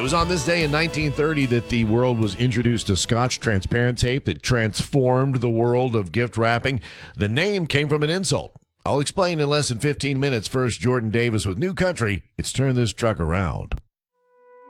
It was on this day in 1930 that the world was introduced to Scotch transparent tape that transformed the world of gift wrapping. The name came from an insult. I'll explain in less than 15 minutes. First, Jordan Davis with New Country. It's Turn This Truck Around.